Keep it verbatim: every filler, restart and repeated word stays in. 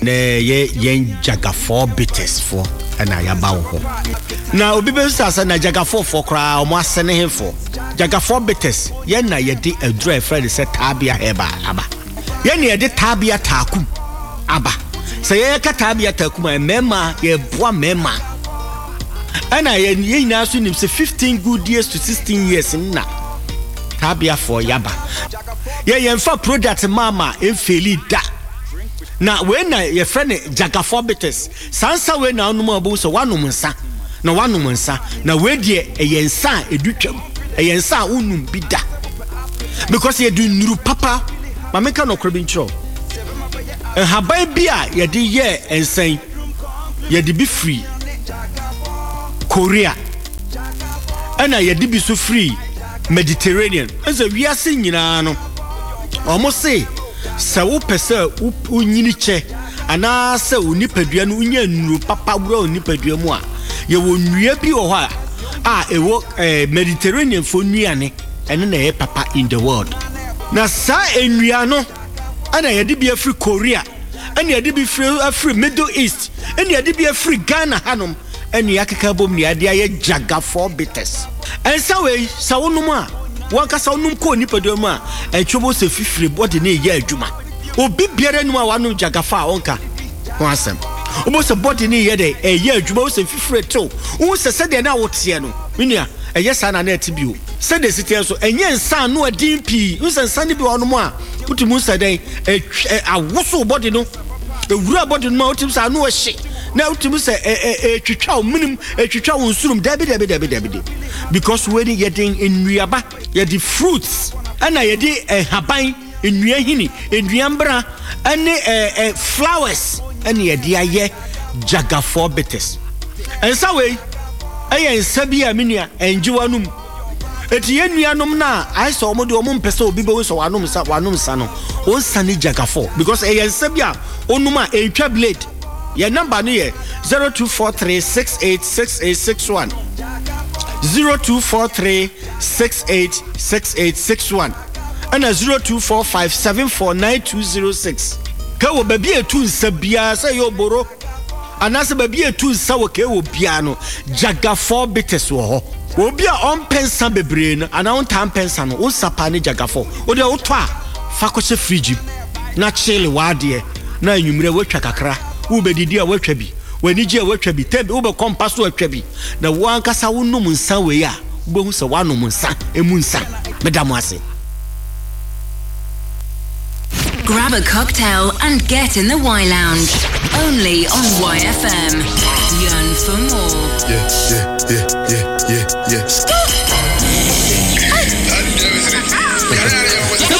ne ye yen Jaga four bitters for and I about ho. Now obi be say na Jaga four for kra o mo asene he for. Jaga four bitters yen na ye de adura e friend say tabia heba aba. Yen ye de tabia takum aba. Say ye ka tabia takum e mema ye boa mema. Ana ye ye na so nim say fifteen good years to sixteen years na tabia for yaba. Ye yen fa product mama e feli da. Na when na your friend Jaga four bitters sansa we na onum abu so wanum nsa na wanum nsa na we de eye nsa edutwam eye nsa unum bida because ye do nuru papa ma meka no krobi nchro en haban bia ye de ye ensan ye de bi free Korea ana ye de bi so free Mediterranean enza wiase nyina no omo say sa wo pese unyini che ana se onipadua no unya nuru papa bro onipadua mu a ye wo nnua bi wo ha a ewo Mediterranean fo nnuane ene na ye papa in the world na sa ennua no ana ye de bi afri Korea ene ye de bi afri Middle East ene ye de bi afri Ghana hanom ene yakeka bom ne ade aye Jaga four bitters ensa we sa wonum a wanka sa wonum ko nipadua mu a enchobo se fifire body ne ye adwuma obi biara nu a wanu Jaga fa onka wasem obo se body ne ye de e ye adwuma o se fifire to wo se se de na wote no menua eye sa na na atibio se de sitie so enye nsa no adin pi wo se nsa ne bi wono mu a wotimu se den awoso body no ewura body no ma wotimu sa no hye na wotimu se e twitwa o minim e twitwa wo nsurum dabi dabi dabi dabi because we dey getting in nuaba ye the fruits ana ye dey haban ennua hini enduambra ane eh flowers ane ye dey aye Jaga four bitters ensa we aye ensa bi a menua enjiwanum eti ye nuanom na ai so omo de omo mpese obi be so wanum sa wanum sa no on sani Jaga four because aye ensa bi a onum a entwa blade ye number no ye zero two four three six eight six eight six one zero two four three six eight six eight six one and a zero two four five seven four nine two zero six. Ka wo baby etu nsa bia say yo boro anase baby etu nsa wo ke wo bia no Jaga four bitters wo ho wo bia on pensa bebre no ana on tam pensa no wo sapa ne Jaga four wo de wo to a fa ko che fridge na chile wade na anwumre wo twa kakra wo bedidi a wo twa bi wani je watwa bi tembe wo be compass watwa bi na wo ankasa wo num nsa we a wo be hu se wa num nsa emu nsa medam ase. Grab a cocktail and get in the Y Lounge only on Y F M. Yearn for more. Yeah, yeah.